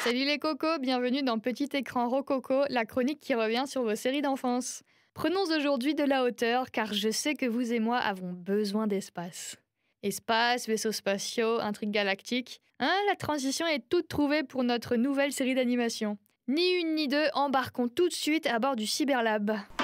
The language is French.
Salut les cocos, bienvenue dans Petit Écran Rococo, la chronique qui revient sur vos séries d'enfance. Prenons aujourd'hui de la hauteur car je sais que vous et moi avons besoin d'espace. Espace, vaisseaux spatiaux, intrigues galactiques. La transition est toute trouvée pour notre nouvelle série d'animation. Ni une ni deux, embarquons tout de suite à bord du Cyberlab.